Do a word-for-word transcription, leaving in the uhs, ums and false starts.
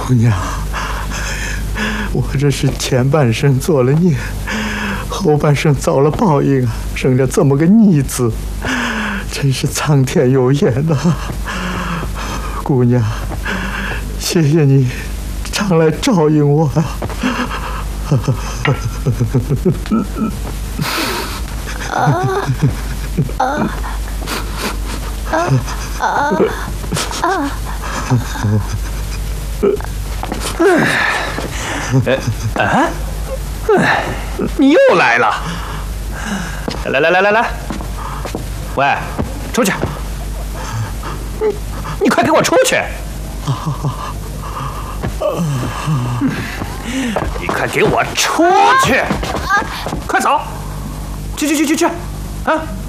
姑娘，我这是前半生做了孽，后半生遭了报应啊，生了这么个逆子，真是苍天有眼呐！姑娘，谢谢你常来照应我啊！ 啊啊啊啊啊！ 哎啊！你又来了！来来来来来，喂，出去！你你快给我出去！你快给我出去！快走！去去去去去！啊！